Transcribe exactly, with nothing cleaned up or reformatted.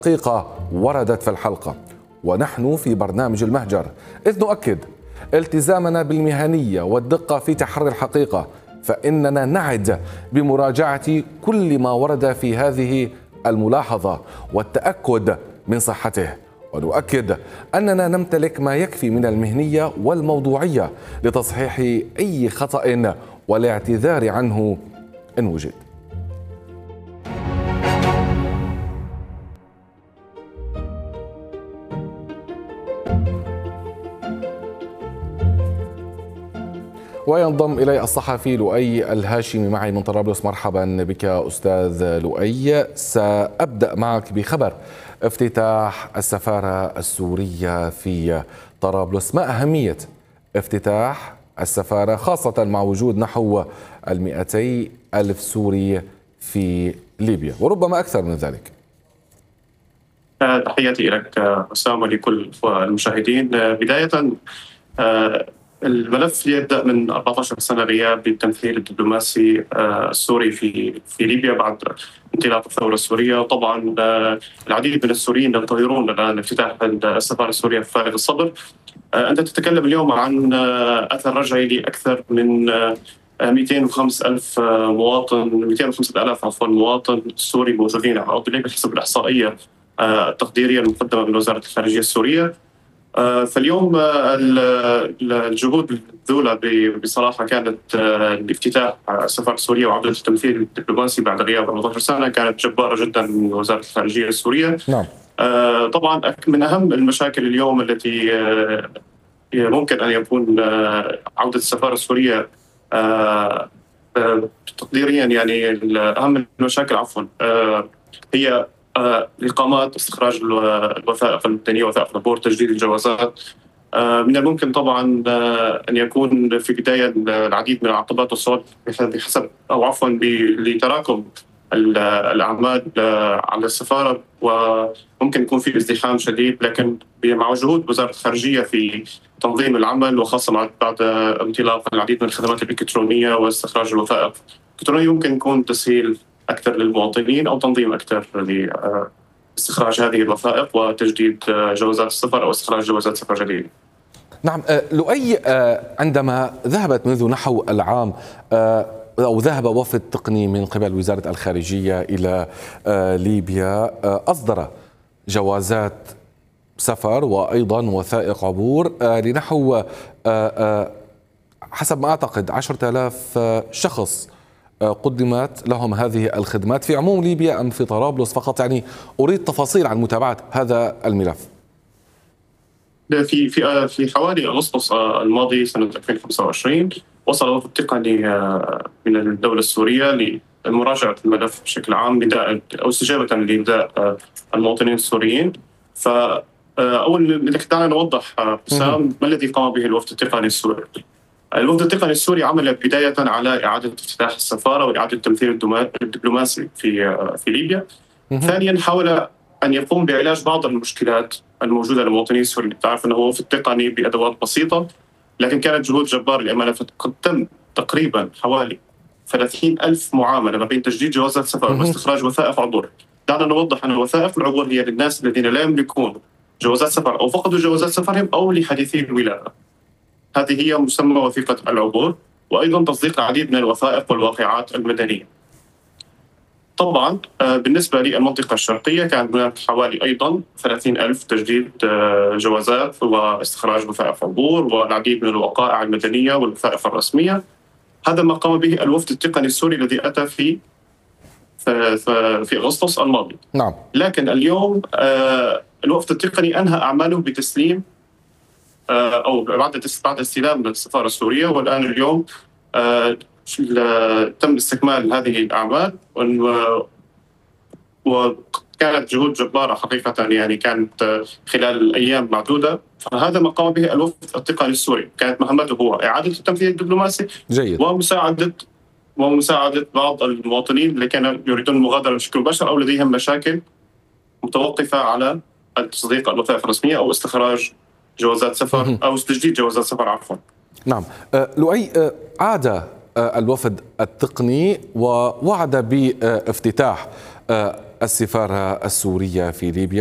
حقيقة وردت في الحلقة ونحن في برنامج المهجر، إذ نؤكد التزامنا بالمهنية والدقة في تحري الحقيقة، فإننا نعد بمراجعة كل ما ورد في هذه الملاحظة والتأكد من صحته، ونؤكد أننا نمتلك ما يكفي من المهنية والموضوعية لتصحيح أي خطأ والاعتذار عنه إن وجد. وينضم إلي الصحفي لؤي الهاشمي معي من طرابلس. مرحبا بك أستاذ لؤي. سأبدأ معك بخبر افتتاح السفارة السورية في طرابلس. ما أهمية افتتاح السفارة خاصة مع وجود نحو المئتي ألف سوري في ليبيا وربما أكثر من ذلك؟ تحياتي لك أسامة ولكل المشاهدين. بداية الملف يبدأ من أربعة عشر سنة غياب للتمثيل الدبلوماسي السوري في في ليبيا بعد انطلاق الثورة السورية. وطبعا العديد من السوريين ينتظرون الآن افتتاح السفارة السورية بفارغ الصبر. أنت تتكلم اليوم عن أثر رجعي لأكثر من مئتين وخمسة ألف مواطن مئتين وخمسة آلاف عفوا مواطن سوري موجودين على أرض ليبيا حسب الإحصائية التقديرية المقدمة من وزارة الخارجية السورية. فاليوم الجهود الذولة بصراحة كانت لافتتاح السفارة السورية وعودة التمثيل الدبلوماسي بعد غياب أربعة عشر سنة كانت جبارة جدا من وزارة الخارجية السورية. نعم. طبعا من أهم المشاكل اليوم التي ممكن أن يكون عودة السفارة السورية تقديريا يعني أهم المشاكل عفوا هي إقامات استخراج الوثائق المدنية وثائق العبور تجديد الجوازات. من الممكن طبعا أن يكون في بداية العديد من العقبات والصعوبات بحسب أو عفوا لتراكم الأعمال على السفارة، وممكن يكون في ازدحام شديد، لكن مع جهود وزارة الخارجية في تنظيم العمل وخاصة بعد انطلاق العديد من الخدمات الإلكترونية واستخراج الوثائق الإلكترونية يمكن يكون تسهيل أكثر للمواطنين أو تنظيم أكثر لاستخراج هذه الوثائق وتجديد جوازات السفر أو استخراج جوازات سفر جديدة. نعم. لؤي، عندما ذهبت منذ نحو العام أو ذهب وفد تقني من قبل وزارة الخارجية إلى ليبيا أصدر جوازات سفر وأيضا وثائق عبور لنحو حسب ما أعتقد عشرة آلاف شخص قدمت لهم هذه الخدمات في عموم ليبيا أم في طرابلس فقط؟ يعني أريد تفاصيل عن متابعة هذا الملف. في في في حوالي أغسطس الماضي سنة ألفين وخمسة وعشرين وصل وفد تقني من الدولة السورية لمراجعة الملف بشكل عام نداء أو استجابة لنداء المواطنين السوريين. فأول دعنا نوضح حسام ما الذي قام به الوفد التقني السوري. الوفد التقني السوري عمل بداية على إعادة افتتاح السفارة وإعادة التمثيل الدبلوماسي في في ليبيا. ثانيا حاول أن يقوم بعلاج بعض المشكلات الموجودة للمواطنين السوريين. تعرف أنه وفد تقني بأدوات بسيطة، لكن كانت جهود جبارة للأمانة. قد تم تقريبا حوالي ثلاثين ألف معاملة ما بين تجديد جوازات سفر واستخراج وثائق عبور. دعنا نوضح أن الوثائق العبور هي للناس الذين لا يملكون جوازات سفر أو فقدوا جوازات سفرهم أو لحديثي الولادة. هذه هي مسمى وثيقة العبور، وأيضا تصديق العديد من الوثائق والواقعات المدنية. طبعا بالنسبة للمنطقة الشرقية كان هناك حوالي أيضا ثلاثين ألف تجديد جوازات واستخراج وثائق عبور والعديد من الوقائع المدنية والوثائق الرسمية. هذا ما قام به الوفد التقني السوري الذي أتى في في أغسطس الماضي. نعم. لكن اليوم الوفد التقني أنهى أعماله بتسليم أو بعد بعد استلام السفارة السورية، والآن اليوم تم استكمال هذه الأعمال وكانت جهود جبارة حقيقة، يعني كانت خلال أيام معدودة. فهذا ما قام به الوفد التقني السوري، كانت مهمته هو إعادة التمثيل الدبلوماسي جيد. ومساعدة ومساعدة بعض المواطنين اللي كانوا يريدون المغادرة بشكل مباشر أو لديهم مشاكل متوقفة على تصديق الوثائق الرسمية أو استخراج جوازات سفر أو تجديد جوازات سفر عفوا. نعم. لؤي، عاد الوفد التقني ووعد بافتتاح السفارة السورية في ليبيا.